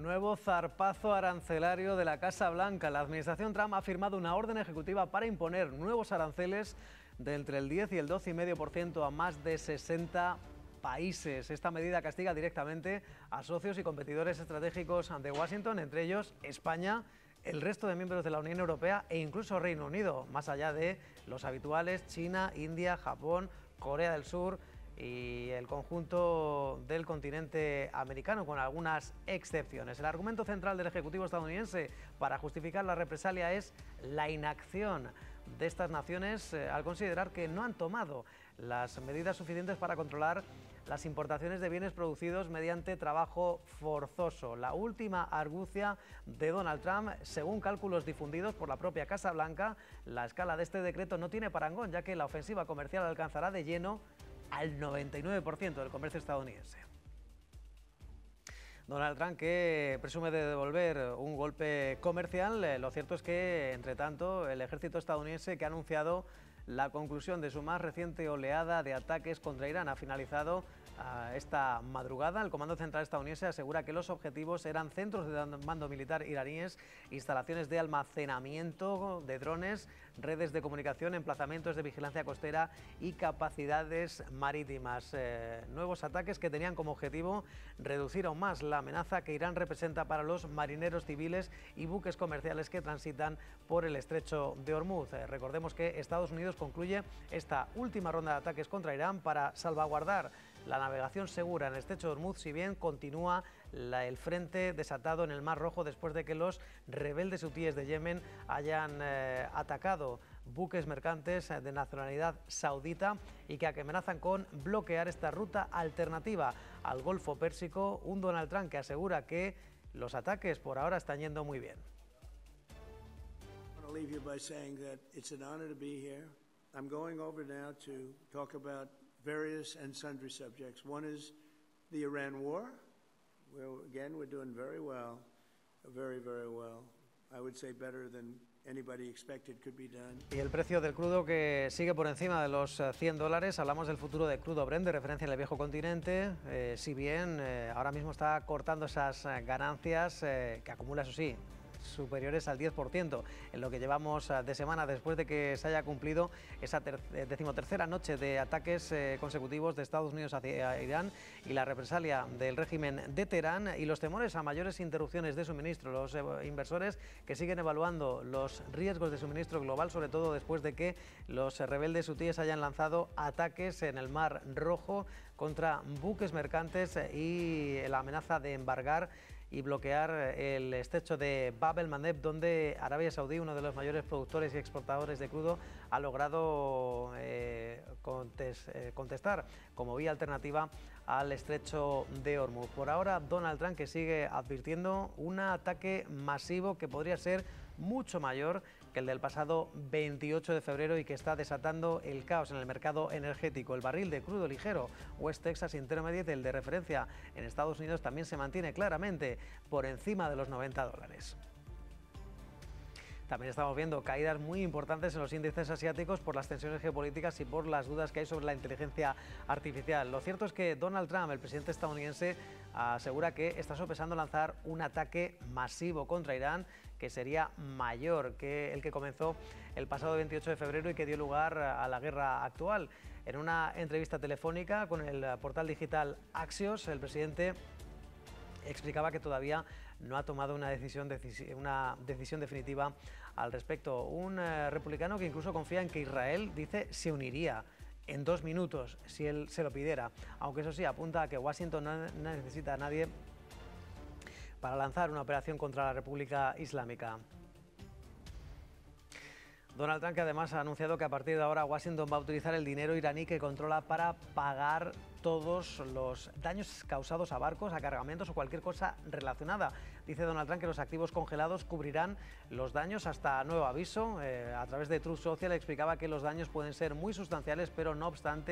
Nuevo zarpazo arancelario de la Casa Blanca. La administración Trump ha firmado una orden ejecutiva para imponer nuevos aranceles de entre el 10 y el 12,5% a más de 60 países. Esta medida castiga directamente a socios y competidores estratégicos de Washington, entre ellos España, el resto de miembros de la Unión Europea e incluso Reino Unido, más allá de los habituales China, India, Japón, Corea del Sur y el conjunto del continente americano, con algunas excepciones. El argumento central del Ejecutivo estadounidense para justificar la represalia es la inacción de estas naciones al considerar que no han tomado las medidas suficientes para controlar las importaciones de bienes producidos mediante trabajo forzoso. La última argucia de Donald Trump, según cálculos difundidos por la propia Casa Blanca, la escala de este decreto no tiene parangón, ya que la ofensiva comercial alcanzará de lleno al 99% del comercio estadounidense. Donald Trump, que presume de devolver un golpe comercial, lo cierto es que, entre tanto, el ejército estadounidense, que ha anunciado la conclusión de su más reciente oleada de ataques contra Irán, ha finalizado esta madrugada. El Comando Central estadounidense asegura que los objetivos eran centros de mando militar iraníes, instalaciones de almacenamiento de drones, redes de comunicación, emplazamientos de vigilancia costera y capacidades marítimas. Nuevos ataques que tenían como objetivo reducir aún más la amenaza que Irán representa para los marineros civiles y buques comerciales que transitan por el estrecho de Hormuz. Recordemos que Estados Unidos concluye esta última ronda de ataques contra Irán para salvaguardar la navegación segura en el estrecho de Hormuz, si bien continúa el frente desatado en el Mar Rojo después de que los rebeldes hutíes de Yemen hayan atacado buques mercantes de nacionalidad saudita y que amenazan con bloquear esta ruta alternativa al Golfo Pérsico. Un Donald Trump que asegura que los ataques por ahora están yendo muy bien. I'm going over now to talk about various and sundry subjects. One is the Iran war, where again we're doing very well, very, very well. I would say better than anybody expected could be done. Y el precio del crudo que sigue por encima de los $100. Hablamos del futuro de crudo Brent, de referencia en el viejo continente. Si bien ahora mismo está cortando esas ganancias que acumula, eso sí, superiores al 10% en lo que llevamos de semana, después de que se haya cumplido esa decimotercera noche de ataques consecutivos de Estados Unidos hacia Irán y la represalia del régimen de Teherán y los temores a mayores interrupciones de suministro. Los inversores que siguen evaluando los riesgos de suministro global, sobre todo después de que los rebeldes hutíes hayan lanzado ataques en el Mar Rojo contra buques mercantes y la amenaza de embargar y bloquear el estrecho de Bab el-Mandeb, donde Arabia Saudí, uno de los mayores productores y exportadores de crudo, ha logrado contestar como vía alternativa al estrecho de Hormuz. Por ahora, Donald Trump, que sigue advirtiendo un ataque masivo que podría ser mucho mayor que el del pasado 28 de febrero y que está desatando el caos en el mercado energético. El barril de crudo ligero West Texas Intermediate, el de referencia en Estados Unidos, también se mantiene claramente por encima de los $90. También estamos viendo caídas muy importantes en los índices asiáticos por las tensiones geopolíticas y por las dudas que hay sobre la inteligencia artificial. Lo cierto es que Donald Trump, el presidente estadounidense, asegura que está sopesando lanzar un ataque masivo contra Irán que sería mayor que el que comenzó el pasado 28 de febrero y que dio lugar a la guerra actual. En una entrevista telefónica con el portal digital Axios, el presidente explicaba que todavía no ha tomado una decisión definitiva al respecto. Un republicano que incluso confía en que Israel, dice, se uniría en 2 minutos si él se lo pidiera, aunque eso sí, apunta a que Washington no necesita a nadie para lanzar una operación contra la República Islámica. Donald Trump, que además ha anunciado que a partir de ahora Washington va a utilizar el dinero iraní que controla para pagar todos los daños causados a barcos, a cargamentos o cualquier cosa relacionada. Dice Donald Trump que los activos congelados cubrirán los daños hasta nuevo aviso. A través de Truth Social explicaba que los daños pueden ser muy sustanciales, pero no obstante